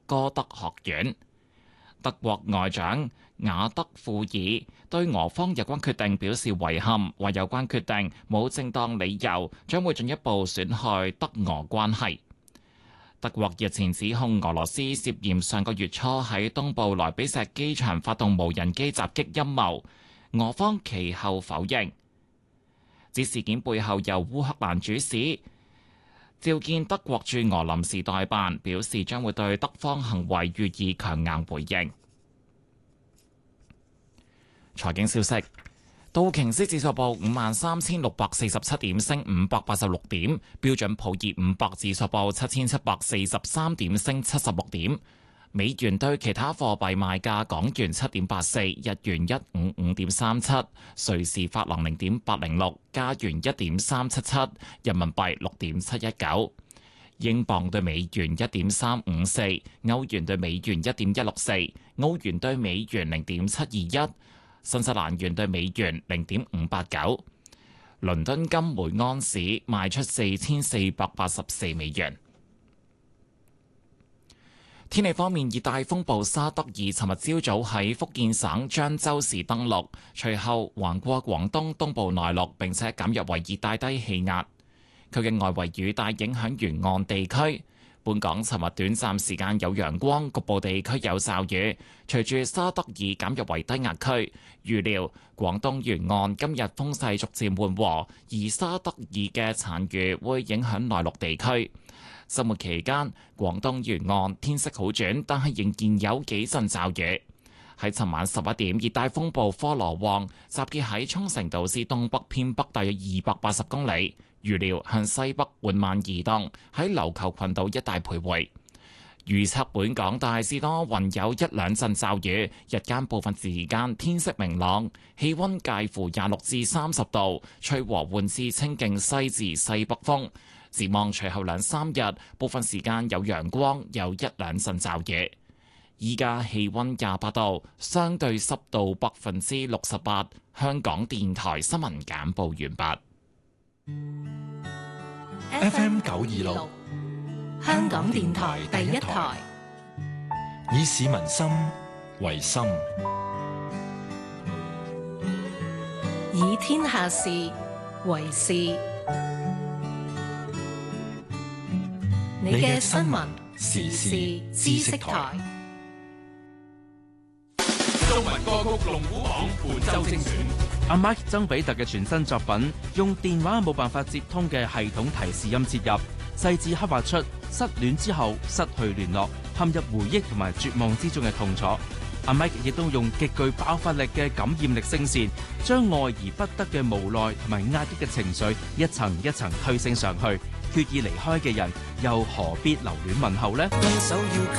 歌德學院。德國外長雅德庫爾對俄方有關決定表示遺憾，話有關決定冇正當理由，將會進一步損害德俄關係。德國日前指控俄羅斯涉嫌上個月初喺東部萊比錫機場發動無人機襲擊陰謀，俄方其後否認，指事件背後由烏克蘭主使。召見德國駐俄臨時代辦，表示將會對德方行為予以強硬回應。財經消息：道瓊斯指數報53,647點，升586點；標準普爾500指數報7,743點，升76點。美元對其他貨幣賣價：港元7.84，日元155.37，瑞士法郎0.806，加元1.377，人民幣6.719，英鎊對美元1.354，歐元對美元1.164，澳元對美元0.721，新西蘭元對美元0.589。倫敦金每安士賣出4484美元。天氣方面，熱帶風暴沙德爾尋日朝早喺福建省漳州市登陸，隨後橫過廣東東部內陸，並且減弱為熱帶低氣壓。佢嘅外圍雨帶影響沿岸地區。本港尋日短暫時間有陽光，局部地區有驟雨。隨住沙德爾減弱為低壓區，預料廣東沿岸今日風勢逐漸緩和，而沙德爾嘅殘餘會影響內陸地區。周末期間，廣東沿岸天色好轉，但係仍然有幾陣驟雨。喺尋晚11點，熱帶風暴科羅旺集結喺沖繩島之東北偏北大約280公里，預料向西北緩慢移動，喺琉球群島一帶徘徊。預測本港大致多雲，有一兩陣驟雨，日間部分時間天色明朗，氣溫介乎26至30度，吹和緩至清勁西至西北風。展望隨後兩三日，部分時間有陽光，有一兩陣驟雨。依家氣溫28度，相對濕度68%。香港電台新聞簡報完畢。FM 926，香港電台第一台，以市民心為心， 以天下事為事。你嘅新聞時事知識台， 中文歌曲龍虎榜本周精選。 阿 Mike 曾比特嘅全新作品，用電話冇辦法接通嘅系統提示音切入，細緻刻畫出失戀之後失去聯絡、陷入回憶同埋絕望之中嘅痛楚。阿 Mike 亦都用極具爆發力嘅感染力聲線，將愛而不得嘅無奈同埋壓抑嘅情緒一層一層推升上去。決意離開嘅人，又何必留戀問候呢？